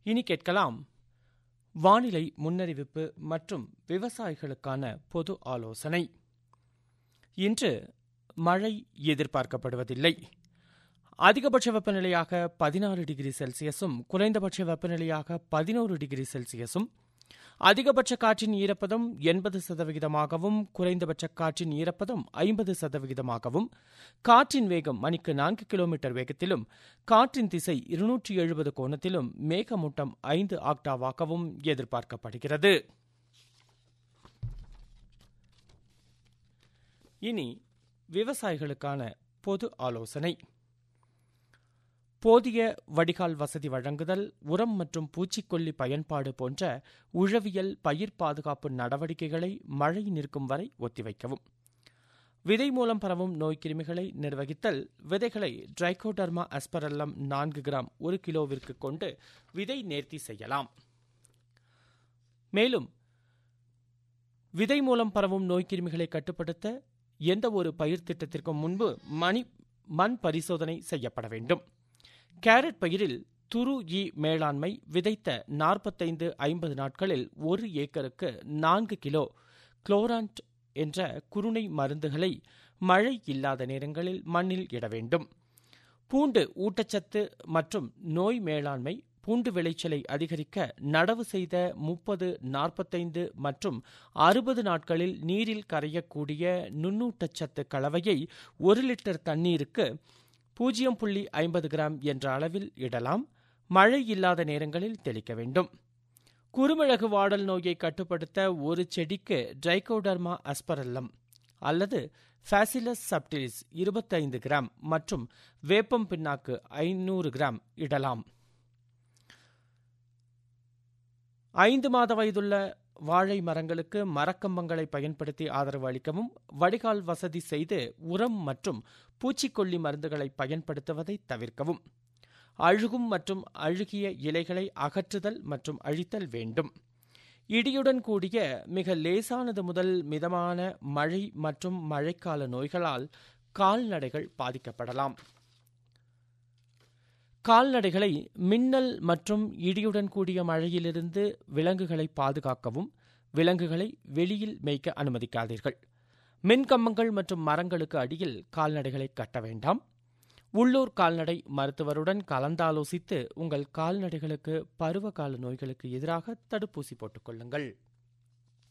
இனி கேட்கலாம் வானிலை முன்னறிவிப்பு மற்றும் விவசாயிகளுக்கான பொது ஆலோசனை. இன்று மழை எதிர்பார்க்கப்படுவதில்லை. அதிகபட்ச வெப்பநிலையாக 16 டிகிரி செல்சியஸும் குறைந்தபட்ச வெப்பநிலையாக 11 டிகிரி செல்சியஸும், அதிகபட்ச காற்றின் ஈரப்பதம் 80%, குறைந்தபட்ச காற்றின் ஈரப்பதம் 50%, காற்றின் வேகம் மணிக்கு 4 கிலோமீட்டர் வேகத்திலும், காற்றின் திசை 270 கோணத்திலும், மேகமூட்டம் 5 ஆக்டாவாகவும் எதிர்பார்க்கப்படுகிறது. இனி விவசாயிகளுக்கான பொது ஆலோசனை. போதிய வடிகால் வசதி வழங்குதல், உரம் மற்றும் பூச்சிக்கொல்லி பயன்பாடு போன்ற உழவியல் பயிர் பாதுகாப்பு நடவடிக்கைகளை மழை நிற்கும் வரை ஒத்திவைக்கவும். விதை மூலம் பரவும் நோய்க்கிருமிகளை நிர்வகித்தல். விதைகளை ட்ரைகோடர்மா அஸ்பரெல்லம் 4 கிராம் 1 கிலோவிற்கு கொண்டு விதை நேர்த்தி செய்யலாம். மேலும் விதை மூலம் பரவும் நோய்க்கிருமிகளை கட்டுப்படுத்த எந்த ஒரு பயிர் திட்டத்திற்கும் முன்பு மண் பரிசோதனை செய்யப்பட வேண்டும். கேரட் பயிரில் துரு ஈ மேலாண்மை. விதைத்த 45-50 நாட்களில் 1 ஏக்கருக்கு 4 கிலோ குளோரான்ட் என்ற குருணை மருந்துகளை மழை இல்லாத நேரங்களில் மண்ணில் இட வேண்டும். பூண்டு ஊட்டச்சத்து மற்றும் நோய் மேலாண்மை. பூண்டு விளைச்சலை அதிகரிக்க நடவு செய்த 30, 45 மற்றும் 60 நாட்களில் நீரில் கரையக்கூடிய நுண்ணூட்டச்சத்து கலவையை 1 லிட்டர் தண்ணீருக்கு 0.50 கிராம் என்ற அளவில் இடலாம். மழை இல்லாத நேரங்களில் தெளிக்க வேண்டும். குறுமிளகு வாடல் நோயை கட்டுப்படுத்த ஒரு செடிக்கு ட்ரைகோடர்மா அஸ்பரெல்லம் அல்லது பேசிலஸ் சப்டிலிஸ் 25 கிராம் மற்றும் வேப்பம் பிண்ணாக்கு 500 கிராம் இடலாம். 5 மாத வயதுள்ள வாழை மரங்களுக்கு மரக்கம்பங்களை பயன்படுத்தி ஆதரவு அளிக்கவும். வடிகால் வசதி செய்து உரம் மற்றும் பூச்சிக்கொல்லி மருந்துகளை பயன்படுத்துவதை தவிர்க்கவும். அழுகும் மற்றும் அழுகிய இலைகளை அகற்றுதல் மற்றும் அழித்தல் வேண்டும். இடியுடன் கூடிய மிக லேசானது முதல் மிதமான மழை மற்றும் மழைக்கால நோய்களால் கால்நடைகள் பாதிக்கப்படலாம். கால்நடைகளை மின்னல் மற்றும் இடியுடன் கூடிய மழையிலிருந்து விலங்குகளை பாதுகாக்கவும். விலங்குகளை வெளியில் மேய்க்க அனுமதிக்காதீர்கள். மின்கம்பங்கள் மற்றும் மரங்களுக்கு அடியில் கால்நடைகளை கட்ட வேண்டாம். உள்ளூர் கால்நடை மருத்துவருடன் கலந்தாலோசித்து உங்கள் கால்நடைகளுக்கு பருவகால நோய்களுக்கு எதிராக தடுப்பூசி போட்டுக் கொள்ளுங்கள்.